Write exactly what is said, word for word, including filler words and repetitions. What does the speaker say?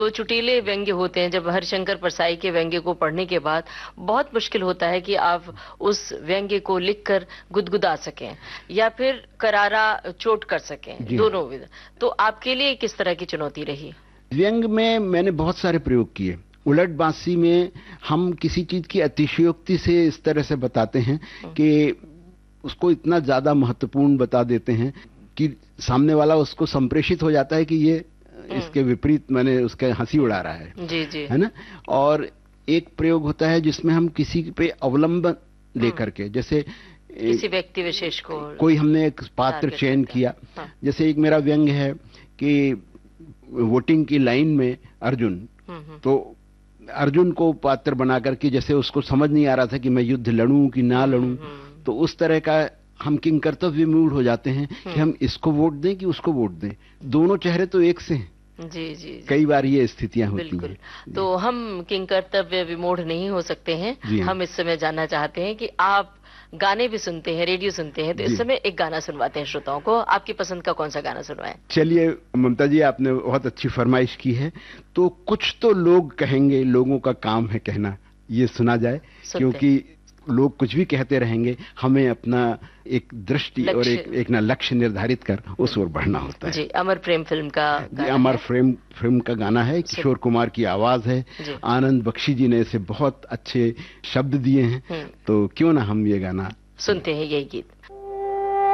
तो चुटीले व्यंग्य होते हैं, जब हरिशंकर परसाई के व्यंग्य को पढ़ने के बाद बहुत मुश्किल होता है कि आप उस व्यंग्य को लिखकर गुदगुदा सकें या फिर करारा चोट कर सकें, दोनों विध। तो आपके लिए किस तरह की चुनौती रही? व्यंग्य में मैंने बहुत सारे प्रयोग किए। उलट बांसी में हम किसी चीज की अतिशयोक्ति से इस तरह से बताते हैं कि उसको इतना ज्यादा महत्वपूर्ण बता देते हैं कि सामने वाला उसको संप्रेषित हो जाता है कि ये इसके विपरीत मैंने उसके हंसी उड़ा रहा है, जी जी, है ना। और एक प्रयोग होता है जिसमें हम किसी पे अवलंबन लेकर के, जैसे किसी व्यक्ति विशेष को कोई हमने एक पात्र चयन किया। हाँ। जैसे एक मेरा व्यंग्य है कि वोटिंग की लाइन में अर्जुन, तो अर्जुन को पात्र बना करके, जैसे उसको समझ नहीं आ रहा था कि मैं युद्ध लड़ूं कि ना लड़ूं, तो उस तरह का हम किंग कर्तव्य मूड हो जाते हैं कि हम इसको वोट दें कि उसको वोट दें, दोनों चेहरे तो एक से हैं। जी, जी जी, कई बार ये स्थितियां होती हैं। तो हम किंग कर्तव्य विमूढ़ नहीं हो सकते हैं। हम इस समय जानना चाहते हैं कि आप गाने भी सुनते हैं, रेडियो सुनते हैं, तो इस समय एक गाना सुनवाते हैं श्रोताओं को। आपकी पसंद का कौन सा गाना सुनवाएं? चलिए ममता जी, आपने बहुत अच्छी फरमाइश की है, तो कुछ तो लोग कहेंगे, लोगों का काम है कहना, ये सुना जाए। क्योंकि लोग कुछ भी कहते रहेंगे, हमें अपना एक दृष्टि और एक एक ना लक्ष्य निर्धारित कर उस ओर बढ़ना होता है। जी, अमर प्रेम फिल्म का गाना अमर प्रेम फिल्म का गाना है, किशोर कुमार की आवाज है, आनंद बख्शी जी ने इसे बहुत अच्छे शब्द दिए हैं, तो क्यों ना हम ये गाना सुनते हैं, यही गीत।